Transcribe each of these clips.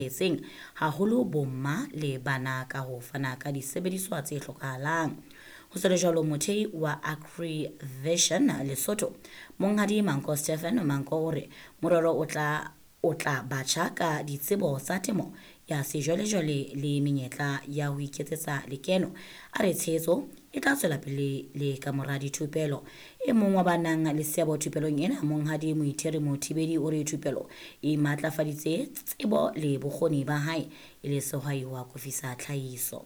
seng haholo bomma le bana ka ho fana ka disebediswa tse hlokahalang. Ho sa le jwalo, mothehi wa Agrivision Lesotho Monghadi Manko Stephen Manko hore morero o tla batjha ka ditsebo tsa temo ya sejwalejwale le menyetla ya ho iketsetsa lekeno. A re tshehetso e tla tswela pele le ka mora dithupelo. E mong wa banang le seabo thupelong ena, Monghadi Moitheri Mothibedi o re thupelo e matlafaditse tsebo le bokgoni ba hae e le sehwai wa kofisa tlhahiso.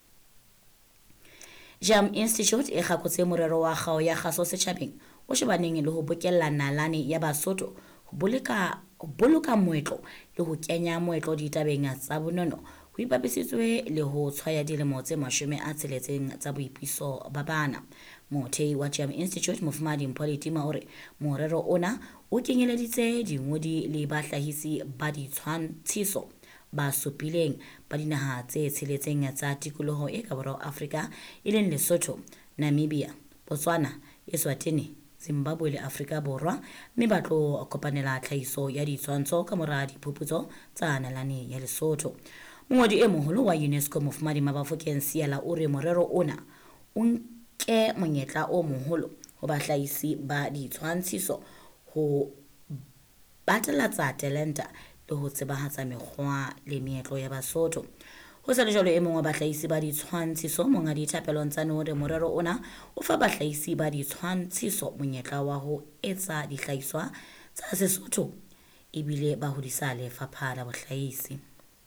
Jam Institute e gakotse morero wa kgao ya kgaso setjhabeng o shebaneng le ho bokella nalane ya Basotho ho boloka moetlo le ho kenya moetlo ditabeng tsa bonono ho ipapisitswe le ho tshwaya dilemo tse 60 tsa boipiso ba bana. Mothehi wa Jam Institute Mofumahadi Mpho-Letima o re morero ona o kenyeleditse dingodi le bahlahisi ba ditshwantshiso ba supileng ba dinaha tse tsheletseng tsa tikoloho e ka Borwa Afrika e leng Lesotho, Namibia, Botswana, Eswatini, Zimbabwe le Afrika Borwa, mme ba tlo kopanela tlhahiso ya ditshwantsho ka mora diphuputso tsa nalane ya Lesotho. Mongodi e moholo wa UNESCO Mofumahadi Mabafokeng Seala o re morero ona o nke monyetla o moholo ho bahlahisi ba ditshwantshiso ho batalatsa talenta le ho tsebahatsa mekgwa le meetlo ya Basotho. Ho sa le jwalo, e mong wa bahlahisi ba ditshwantshiso Monghadi Thapelo Ntsane hore morero ona o fa bahlahisi ba ditshwantshiso monyetla wa ho etsa dihlahiswa tsa Sesotho ebile ba hodisa lefapha la bohlahisi.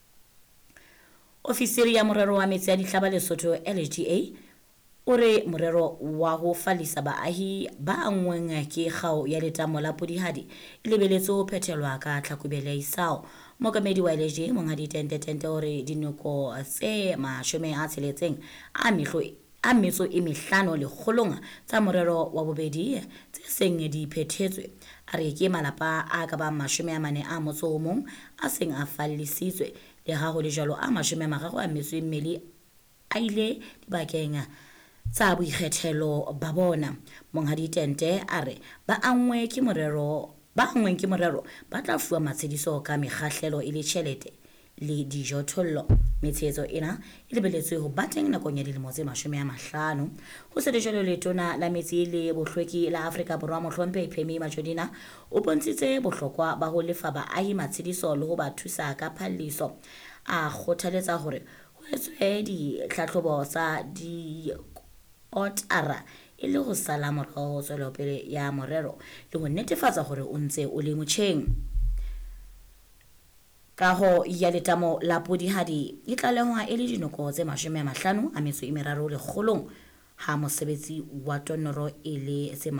Ofisiri ya morero wa metsi ya dihlaba Lesotho LGA o re morero wa ho falisa baahi ba angweng ke kgao ya letamo la Pudihadi e lebeletse ho phethelwa ka Tlhakubele isao. Mokamedi wa LGA Monghadi Tente hore dinoko tse 60 a metso e mehlano le kgolong tsa morero wa bobedi tse seng di phethetswe. A re ke malapa a ka ba 41 a seng a fallisitswe le ha ho le jwalo a 32 a ile dibakeng tsa boikgethelo ba bona. Monghadi Tente a re ba angweng ke morero ba tla fuwa matshediso ka mekgahlelo e le tjhelete le dijothollo. Metshehetso ena e lebeletswe ho ba teng nakong ya dilemo tse 50. Ho se le jwalo, letona la metsi le bohlweki la Afrika Borwa Mohlomphehi Phemi Majodina o bontshitse bohlokwa ba ho lefa baahi matshediso le ho ba thusa ka phalliso. A kgothaletsa hore ho etswe ditlhahlobo tsa otara e le ho sala morao tswelopele ya morero le ho netefatsa hore o ntse o le motjheng. Kaho ya letamo la Pudihadi e tlalehwa e le dinoko tse 53 le kgolong ha mosebetsi wa tonoro e le tse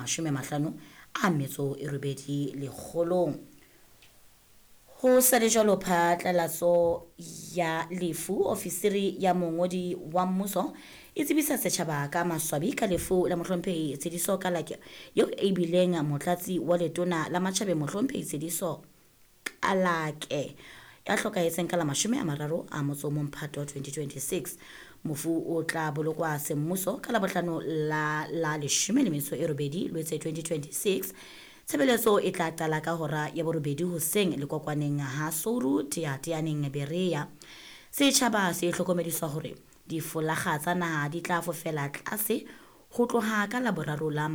58 le kgolong. Ho sa le jwalo, phatlalatso ya lefu ofisiri ya mongodi wa mmuso e tsebisa setjhaba ka maswabi ka lefu la Mohlomphehi Tshediso Kalake eo e bileng motlatsi wa letona la Matjhabeng Mohlomphehi Tshediso Kalake ya hlokahetseng ka la 30 Phato 2026. Mofu o tla bolokwa semmuso ka la bohlano la 18 Loetse 2026. Tshebeletso e tla qala ka hora ya borobedi hoseng lekokwaneng ha Souru Teateaneng Berea. Setjhaba se hlokomediswa hore difolaga tsa naha di tla fofela tlase ho tloha ka la boraro la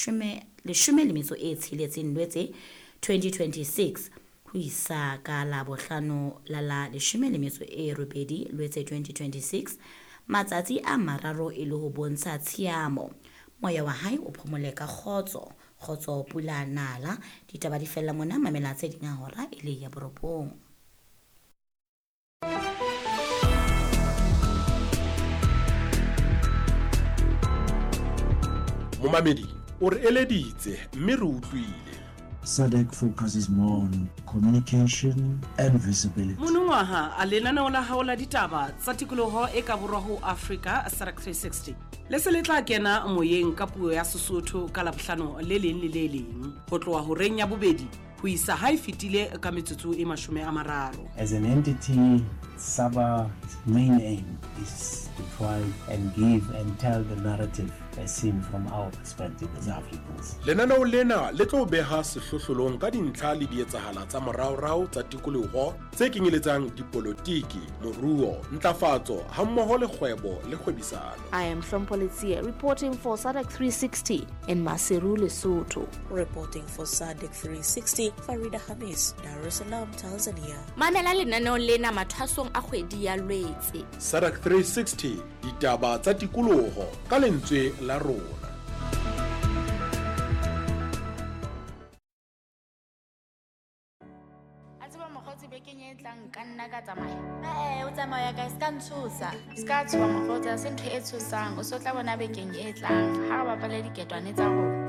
16 Loetse 2026 ho isa ka la bohlano la 18 Loetse 2026. Matsatsi a mararo e le ho bontsha tshiamo. Moya wa hae o phomole ka kgotso Pula Nala. Ditaba di fella mona, mamela tse ding hora e le ya boropong. Momamedi o re eleditse mme re utlwile. SADC focuses more on communication and visibility. Monongwaha a lenaneo la hao la ditaba tsa tikoloho e ka Borwa ho Africa SADC 360 le se le tla kena moyeng ka puo ya Sesotho ka Labohlano le leng le le leng ho tloha horeng ya bobedi ho isa ha e fetile ka metsotso e 30. As an entity, SABA's main aim is to try and give and tell the narrative seen from our perspective as Africans. Lenaneo lena le tlo beha sehlohlolong ka dintlha le dietsahala tsa moraorao tsa tikoloho tse kenyeletsang dipolotiki, moruo, ntlafatso hammoho le kgwebo le kgwebisano. I am Shompolitsia reporting for SADC 360 in Maseru, Lesotho. Reporting for SADC 360, Farida Hamis, Dar es Salaam, Tanzania. Mamela lenaneo lena mathwasong a kgwedi ya Lwetse. SADC 360, ditaba tsa tikoloho ka lentswe la rona. Atsuba mokgotsi bekeng e tlang ka nna ka tsamaya. O tsamaya ka ska ntshosa. Ska tswa mokgotsi a se ntho e tshosang. O so tla bona bekeng e tlang. Ha ba bapala diketwane tsa rona.